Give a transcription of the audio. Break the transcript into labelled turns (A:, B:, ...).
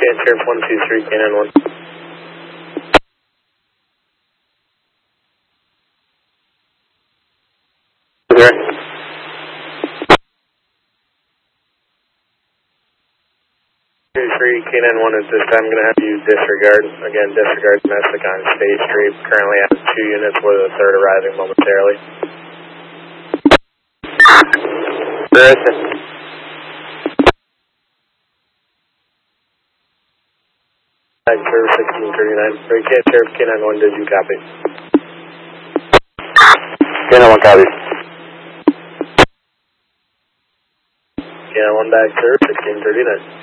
A: Okay, Sheriff 123, Canine 1. There. 23, Canine 1 at this time. I'm going to have you disregard. Again, disregard domestic on State Street. Currently have 2 units with a third arriving momentarily. There is it. Service 1639. Breakhead, Sheriff Canine 1, did you copy?
B: Canine 1 copy.
A: Canine 1 back, sir, 1639.